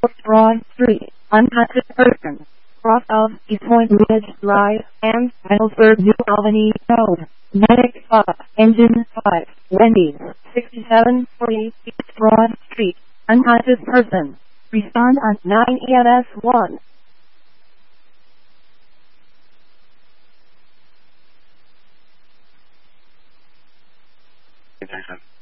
Broad Street, unconscious person. Cross of East Point Ridge Drive and Reynoldsburg New Albany Road. Medic 5, Engine 5, Wendy's, 6740 East Broad Street, unconscious person. Respond on 9 EMS 1. Attention.